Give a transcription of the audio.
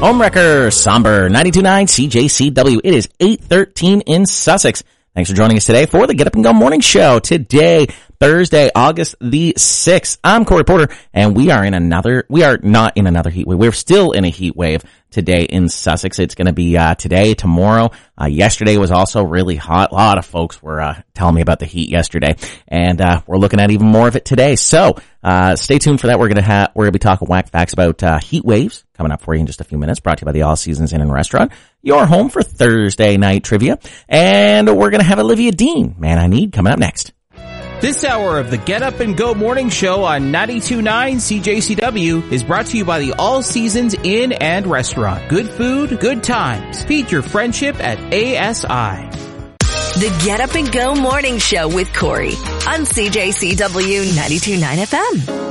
Homewrecker, somber, 92.9 CJCW. It is 8:13 in Sussex. Thanks for joining us today for the Get Up and Go Morning Show. Today, Thursday, August the 6th. I'm Corey Porter, and we are not in another heat wave. We're still in a heat wave today in Sussex. It's going to be today, tomorrow. Yesterday was also really hot. A lot of folks were telling me about the heat yesterday, and we're looking at even more of it today. So stay tuned for that. We're going to be talking whack facts about heat waves coming up for you in just a few minutes. Brought to you by the All Seasons Inn and Restaurant, your home for Thursday night trivia, and we're going to have Olivia Dean, Man I Need, coming up next. This hour of the Get Up and Go Morning Show on 92.9 CJCW is brought to you by the All Seasons Inn and Restaurant. Good food, good times. Feed your friendship at ASI. The Get Up and Go Morning Show with Corey on CJCW 92.9 FM.